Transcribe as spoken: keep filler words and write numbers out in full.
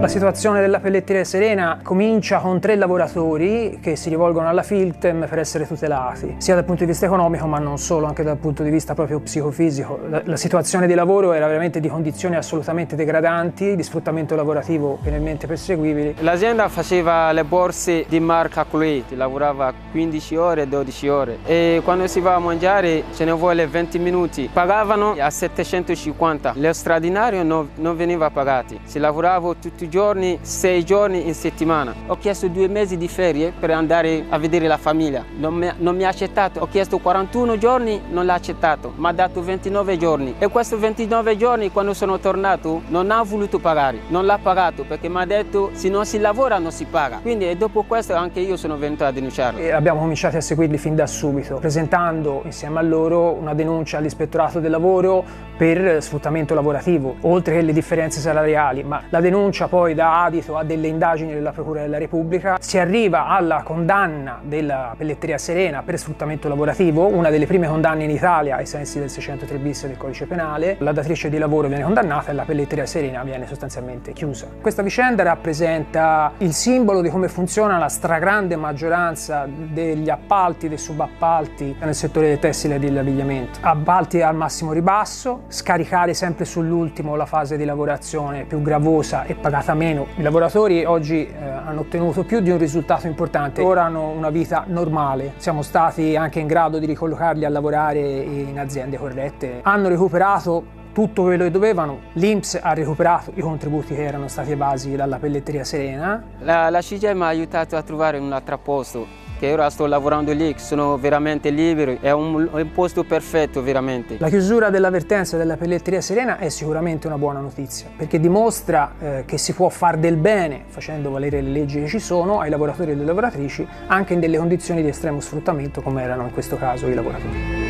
La situazione della pelletteria Serena comincia con tre lavoratori che si rivolgono alla Filtem per essere tutelati, sia dal punto di vista economico ma non solo, anche dal punto di vista proprio psicofisico. La, la situazione di lavoro era veramente di condizioni assolutamente degradanti, di sfruttamento lavorativo penalmente perseguibili. L'azienda faceva le borse di marca Chloé, lavorava quindici ore, dodici ore e quando si va a mangiare ce ne vuole venti minuti. Pagavano a settecentocinquanta, lo straordinario non, non veniva pagato. Si lavorava tutti i giorni, sei giorni in settimana. Ho chiesto due mesi di ferie per andare a vedere la famiglia, non mi, non mi ha accettato. Ho chiesto quarantuno giorni, non l'ha accettato, mi ha dato ventinove giorni e questi ventinove giorni quando sono tornato non ha voluto pagare, non l'ha pagato perché mi ha detto se non si lavora non si paga. Quindi e dopo questo anche io sono venuto a denunciarlo. E abbiamo cominciato a seguirli fin da subito, presentando insieme a loro una denuncia all'ispettorato del lavoro per sfruttamento lavorativo, oltre che le differenze salariali, ma la denuncia poi dà adito a delle indagini della Procura della Repubblica, si arriva alla condanna della pelletteria Serena per sfruttamento lavorativo, una delle prime condanne in Italia ai sensi del seicentotre bis del codice penale. La datrice di lavoro viene condannata e la pelletteria Serena viene sostanzialmente chiusa. Questa vicenda rappresenta il simbolo di come funziona la stragrande maggioranza degli appalti, dei subappalti nel settore del tessile e dell'abbigliamento. Appalti al massimo ribasso, scaricare sempre sull'ultimo la fase di lavorazione più gravosa e pagata meno. I lavoratori oggi eh, hanno ottenuto più di un risultato importante, ora hanno una vita normale, siamo stati anche in grado di ricollocarli a lavorare in aziende corrette, hanno recuperato tutto quello che dovevano, l'I N P S ha recuperato i contributi che erano stati evasi dalla pelletteria Serena. La, la C G I M mi ha aiutato a trovare un altro posto, che ora sto lavorando lì, sono veramente libero, è un, un posto perfetto veramente. La chiusura dell'avvertenza della pelletteria Serena è sicuramente una buona notizia, perché dimostra eh, che si può far del bene facendo valere le leggi che ci sono ai lavoratori e alle lavoratrici, anche in delle condizioni di estremo sfruttamento come erano in questo caso i lavoratori.